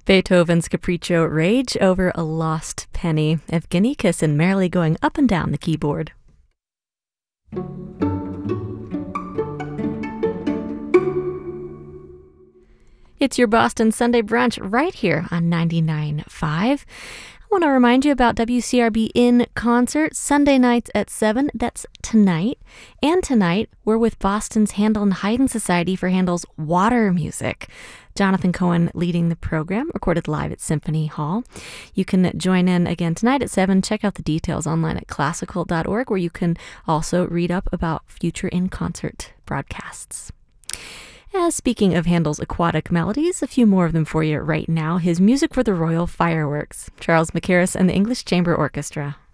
Beethoven's Capriccio Rage over a Lost Penny. Evgeny Kissin merrily going up and down the keyboard. It's your Boston Sunday Brunch right here on 99.5. I want to remind you about WCRB in concert Sunday nights at 7. That's tonight. And tonight, we're with Boston's Handel and Haydn Society for Handel's Water Music. Jonathan Cohen leading the program, recorded live at Symphony Hall. You can join in again tonight at 7. Check out the details online at classical.org, where you can also read up about future in-concert broadcasts. Speaking of Handel's aquatic melodies, a few more of them for you right now. His music for the Royal Fireworks, Charles Mackerras and the English Chamber Orchestra.